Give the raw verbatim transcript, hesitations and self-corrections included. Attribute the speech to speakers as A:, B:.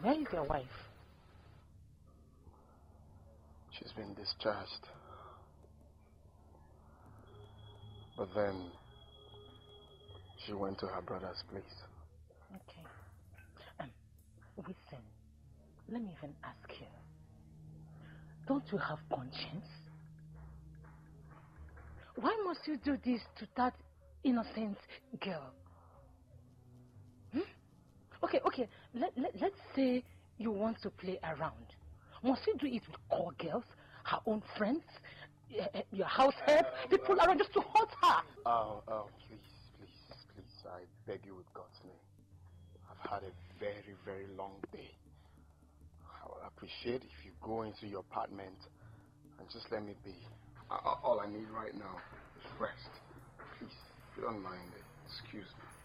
A: Where is your wife?
B: She's been discharged. But then she went to her brother's place.
A: Okay. Um, listen, let me even ask you. Don't you have conscience? Why must you do this to that innocent girl? Hmm? Okay, okay, let, let, let's say you want to play around. Must you do it with core girls, her own friends, your house help, um, people around just to hurt her?
B: Oh, oh, please, please, please, I beg you with God's name. I've had a very, very long day. I would appreciate if you go into your apartment and just let me be. Uh, all I need right now is rest. Please, if you don't mind it, excuse me.